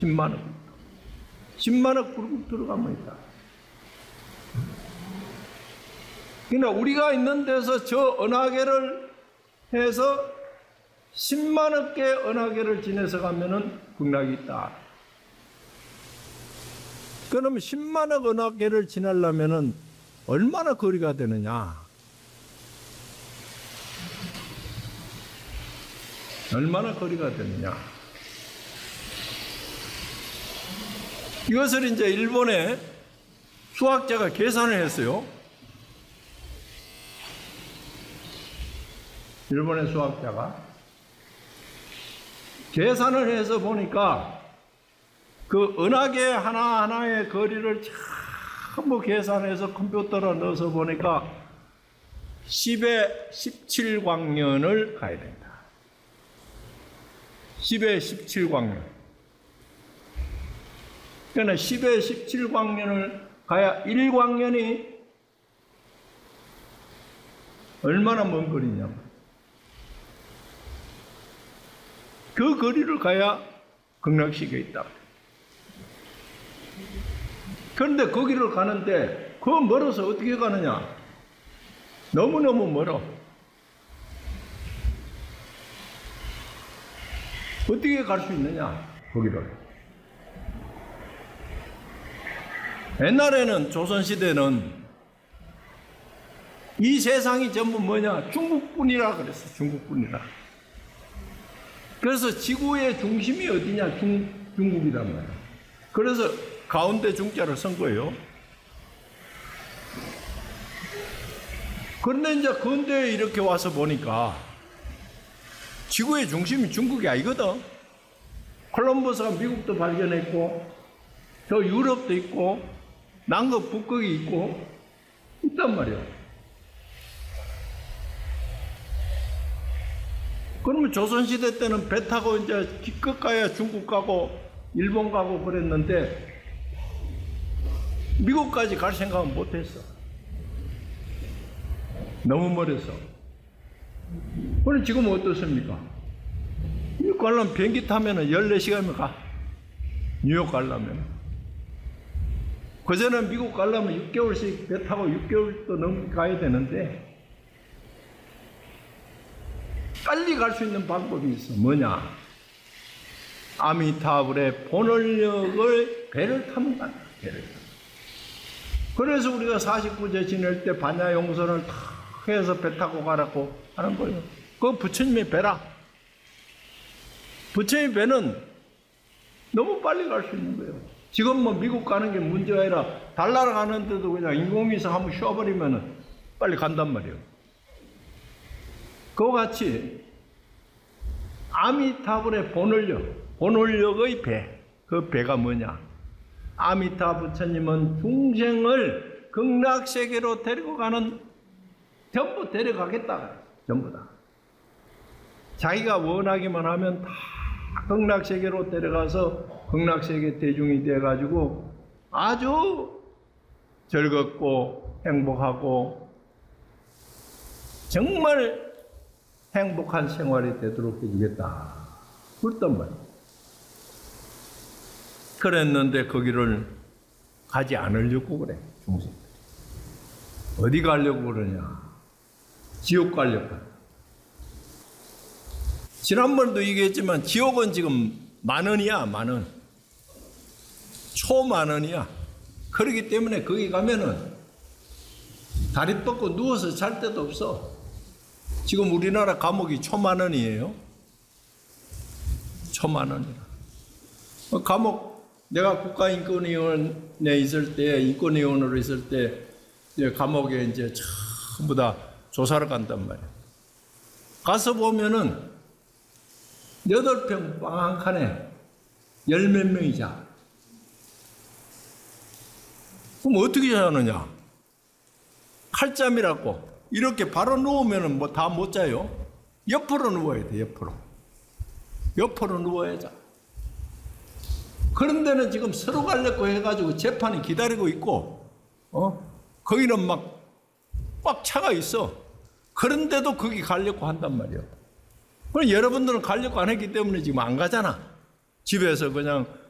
10만 원. 10만 원 굴곡 들어가면 있다. 그러니까 우리가 있는 데서 저 은하계를 해서 10만 원께 은하계를 지내서 가면은 극락이 있다. 그러면 10만 원 은하계를 지나려면은 얼마나 거리가 되느냐? 얼마나 거리가 되느냐? 이것을 이제 일본의 수학자가 계산을 했어요. 일본의 수학자가 계산을 해서 보니까 그 은하계 하나하나의 거리를 전부 계산해서 컴퓨터로 넣어서 보니까 10의 17광년을 가야 된다. 10의 17광년. 그러니까 10의 17광년을 가야 1광년이 얼마나 먼 거리냐면 그 거리를 가야 극락시계에 있다. 그런데 거기를 가는데 그 멀어서 어떻게 가느냐? 너무너무 멀어. 어떻게 갈 수 있느냐? 거기를. 옛날에는 조선시대는 이 세상이 전부 뭐냐? 중국뿐이라 그랬어. 중국뿐이라. 그래서 지구의 중심이 어디냐? 중국이란 말이야. 그래서 가운데 중자를 쓴 거예요. 그런데 이제 근대에 이렇게 와서 보니까 지구의 중심이 중국이 아니거든. 콜럼버스가 미국도 발견했고, 저 유럽도 있고, 남극, 북극이 있고, 있단 말이야. 그러면 조선시대 때는 배 타고 이제 기껏 가야 중국 가고, 일본 가고 그랬는데, 미국까지 갈 생각은 못 했어. 너무 멀어서. 그럼 지금 어떻습니까? 미국 가려면 비행기 타면 14시간이면 가. 뉴욕 가려면. 그전에는 미국 가려면 6개월씩 배 타고 6개월도 넘게 가야 되는데, 빨리 갈 수 있는 방법이 있어. 뭐냐? 아미타불의 본원력을 배를 타면 간다. 배를. 그래서 우리가 49제 지낼 때 반야용선을 탁 해서 배 타고 가라고 하는 거예요. 그거 부처님의 배라. 부처님의 배는 너무 빨리 갈 수 있는 거예요. 지금 뭐 미국 가는 게 문제가 아니라 달나라 가는데도 그냥 인공위성 한번 쉬어버리면 빨리 간단 말이에요. 그와 같이 아미타불의 본원력의 배, 그 배가 뭐냐? 아미타 부처님은 중생을 극락세계로 데리고 가는, 전부 데려가겠다. 전부 다. 자기가 원하기만 하면 다 극락세계로 데려가서 극락세계 대중이 돼가지고 아주 즐겁고 행복하고 정말 행복한 생활이 되도록 해주겠다. 그랬단 말이에요. 그랬는데 거기를 가지 않으려고 그래, 중생. 어디 가려고 그러냐? 지옥 가려고 그래. 지난번도 얘기했지만 지옥은 지금 10,000원이야, 10,000원. 초10,000원이야. 그렇기 때문에 거기 가면은 다리 뻗고 누워서 잘 데도 없어. 지금 우리나라 감옥이 초10,000원이에요. 초10,000원이라. 감옥, 내가 국가인권위원회에 있을 때, 인권위원으로 있을 때, 감옥에 이제 전부 다 조사를 간단 말이야. 가서 보면은 8평 방 한 칸에 10몇 명이 자. 그럼 어떻게 자느냐? 칼잠이라고. 이렇게 바로 누우면은 뭐 다 못 자요. 옆으로 누워야 돼, 옆으로. 옆으로 누워야 자. 그런 데는 지금 서로 가려고 해가지고 재판이 기다리고 있고, 거기는 막 꽉 차가 있어. 그런데도 거기 가려고 한단 말이에요. 그럼 여러분들은 가려고 안 했기 때문에 지금 안 가잖아. 집에서 그냥